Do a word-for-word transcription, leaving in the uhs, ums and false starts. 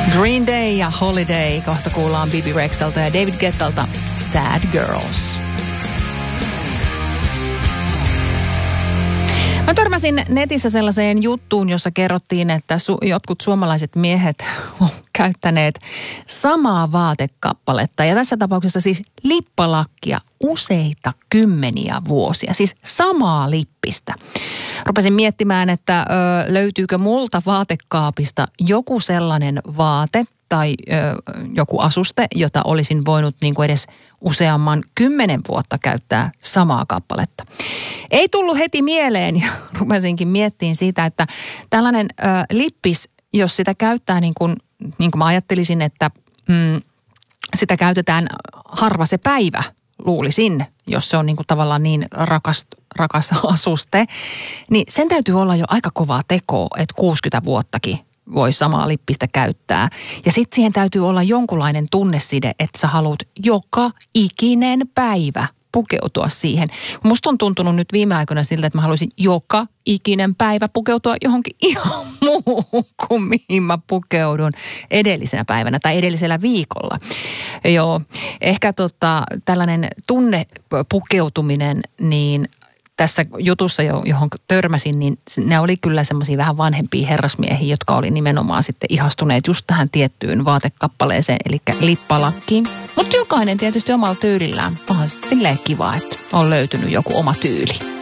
Green Day ja Holiday. Kohta kuullaan Bibi Rexalta ja David Guettalta Sad Girls. Mä törmäsin netissä sellaiseen juttuun, jossa kerrottiin, että su- jotkut suomalaiset miehet on käyttäneet samaa vaatekappaletta. Ja tässä tapauksessa siis lippalakkia useita kymmeniä vuosia. Siis samaa lippistä. Rupesin miettimään, että ö, löytyykö multa vaatekaapista joku sellainen vaate tai ö, joku asuste, jota olisin voinut niin kuin edes useamman kymmenen vuotta käyttää samaa kappaletta. Ei tullut heti mieleen ja rupesinkin miettimään siitä, että tällainen ö, lippis, jos sitä käyttää niin kuin, niin kuin mä ajattelisin, että mm, sitä käytetään harva se päivä, luulisin, jos se on niin kuin tavallaan niin rakas, rakas asuste, niin sen täytyy olla jo aika kovaa tekoa, että kuusikymmentä vuottakin voi samaa lippistä käyttää. Ja sitten siihen täytyy olla jonkunlainen tunneside, että sä haluat joka ikinen päivä pukeutua siihen. Musta on tuntunut nyt viime aikoina siltä, että mä haluaisin joka ikinen päivä pukeutua johonkin ihan muuhun kuin mihin mä pukeudun edellisenä päivänä tai edellisellä viikolla. Joo, ehkä tota, tällainen tunnepukeutuminen, niin tässä jutussa, johon törmäsin, niin ne oli kyllä semmoisia vähän vanhempia herrasmiehiä, jotka oli nimenomaan sitten ihastuneet just tähän tiettyyn vaatekappaleeseen, eli lippalakkiin. Mutta jokainen tietysti omalla tyylillään. Onhan silleen kiva, että on löytynyt joku oma tyyli.